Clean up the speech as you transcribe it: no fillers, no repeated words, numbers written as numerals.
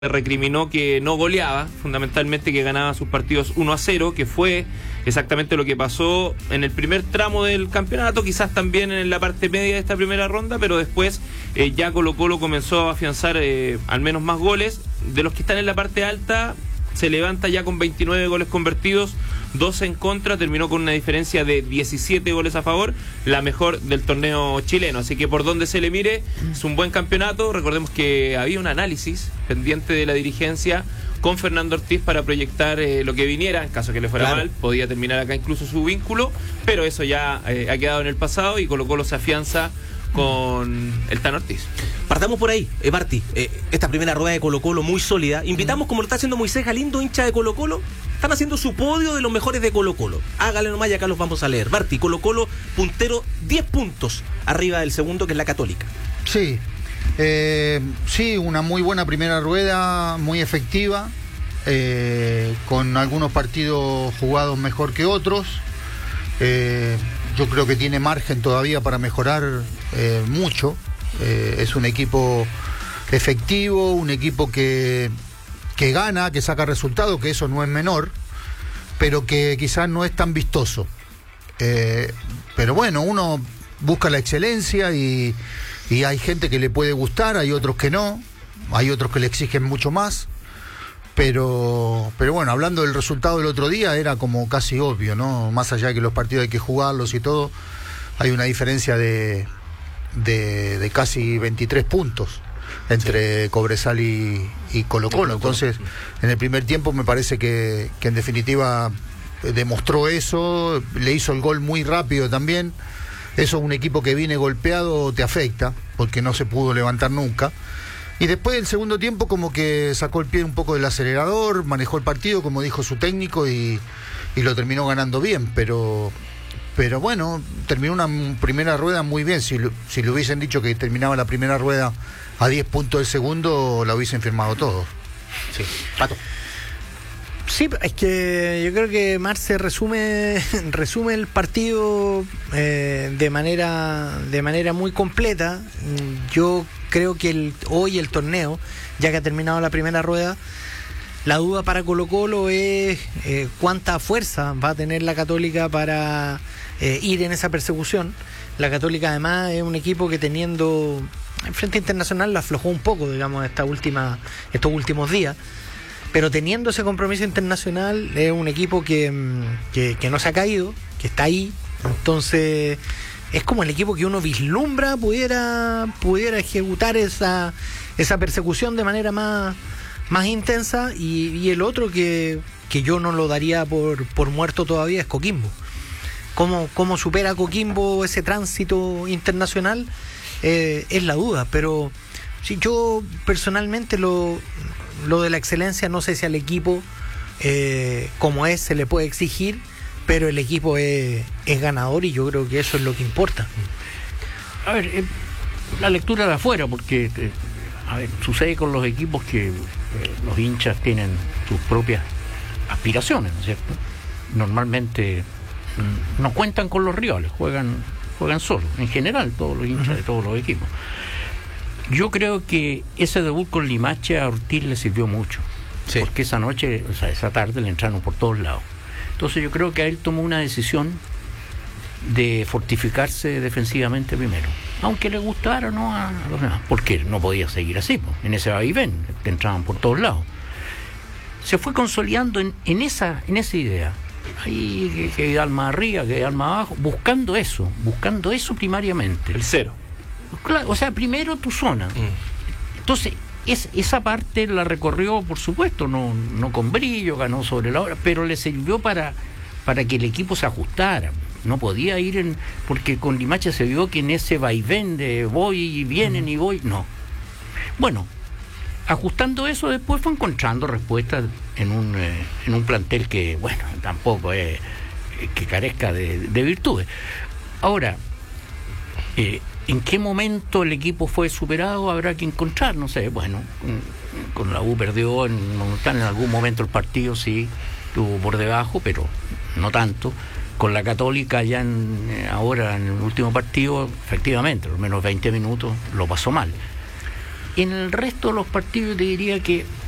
recriminó que no goleaba, fundamentalmente que ganaba sus partidos 1-0, que fue exactamente lo que pasó en el primer tramo del campeonato, quizás también en la parte media de esta primera ronda, pero después ya Colo-Colo comenzó a afianzar al menos más goles. De los que están en la parte alta, se levanta ya con 29 goles convertidos, 12 en contra, terminó con una diferencia de 17 goles a favor, la mejor del torneo chileno. Así que por donde se le mire, es un buen campeonato. Recordemos que había un análisis pendiente de la dirigencia con Fernando Ortiz para proyectar lo que viniera, en caso que le fuera mal, podía terminar acá incluso su vínculo, pero eso ya ha quedado en el pasado y Colo-Colo se afianza con el Tan Ortiz. Partamos por ahí, Marti. Esta primera rueda de Colo-Colo muy sólida. Invitamos, como lo está haciendo Moisés Galindo, hincha de Colo-Colo. Están haciendo su podio de los mejores de Colo-Colo. Hágale nomás y acá los vamos a leer. Marti, Colo-Colo puntero 10 puntos arriba del segundo, que es la Católica. Sí, sí, una muy buena primera rueda, muy efectiva, con algunos partidos jugados mejor que otros. Yo creo que tiene margen todavía para mejorar mucho. Es un equipo efectivo, un equipo que gana, que saca resultados, que eso no es menor, pero que quizás no es tan vistoso. Pero bueno, uno busca la excelencia y hay gente que le puede gustar, hay otros que no, hay otros que le exigen mucho más. Pero bueno, hablando del resultado del otro día, era como casi obvio, ¿no? Más allá de que los partidos hay que jugarlos y todo, hay una diferencia de casi 23 puntos entre Cobresal y Colo-Colo. Entonces, en el primer tiempo me parece que en definitiva demostró eso, le hizo el gol muy rápido también. Eso, un equipo que viene golpeado te afecta, porque no se pudo levantar nunca. Y después del segundo tiempo como que sacó el pie un poco del acelerador, manejó el partido como dijo su técnico y lo terminó ganando bien, pero bueno, terminó una primera rueda muy bien. Si le hubiesen dicho que terminaba la primera rueda a 10 puntos del segundo, la hubiesen firmado todos. Sí, Pato. Sí, es que yo creo que Marce resume el partido de manera muy completa. Yo creo que hoy el torneo, ya que ha terminado la primera rueda, la duda para Colo-Colo es cuánta fuerza va a tener la Católica para ir en esa persecución. La Católica además es un equipo que teniendo en frente internacional la aflojó un poco, digamos, estos últimos días. Pero teniendo ese compromiso internacional, es un equipo que no se ha caído, que está ahí. Entonces, es como el equipo que uno vislumbra pudiera ejecutar esa persecución de manera más intensa. Y el otro que yo no lo daría por muerto todavía es Coquimbo. ¿Cómo supera Coquimbo ese tránsito internacional? Es la duda. Pero si yo personalmente lo de la excelencia, no sé si al equipo como se le puede exigir, pero el equipo es ganador y yo creo que eso es lo que importa. A ver, la lectura de afuera, porque sucede con los equipos que los hinchas tienen sus propias aspiraciones, ¿no es cierto? Normalmente no cuentan con los rivales, juegan solos, en general todos los hinchas de todos los equipos. Yo creo que ese debut con Limache a Ortiz le sirvió mucho, sí, porque esa tarde le entraron por todos lados. Entonces yo creo que él tomó una decisión de fortificarse defensivamente primero, aunque le gustara o no a los demás, porque no podía seguir así, pues, en ese vaivén, que entraban por todos lados. Se fue consolidando en esa idea. Ahí que Vidal más arriba, que Vidal más abajo, buscando eso primariamente. El cero. Claro, o sea, primero tu zona. Entonces, esa parte la recorrió, por supuesto, no con brillo, ganó sobre la hora, pero le sirvió para que el equipo se ajustara. No podía ir porque con Limache se vio que en ese vaivén de voy y vienen y voy, no. Bueno, ajustando eso, después fue encontrando respuestas en un plantel que, bueno, tampoco es que carezca de virtudes. Ahora, ¿en qué momento el equipo fue superado? Habrá que encontrar, no sé. Bueno, con la U perdió en Monumental en algún momento el partido, sí, estuvo por debajo, pero no tanto. Con la Católica ya ahora en el último partido, efectivamente, los menos 20 minutos lo pasó mal. En el resto de los partidos te diría que